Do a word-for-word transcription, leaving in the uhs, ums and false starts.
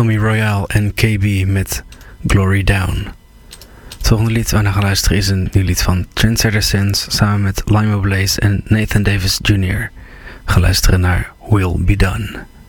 Tommy Royale en K B met Glory Down. Het volgende lied waar we naar gaan luisteren is een nieuw lied van Trendsetter Sense samen met Limo Blaze en Nathan Davis junior We gaan luisteren naar Will Be Done.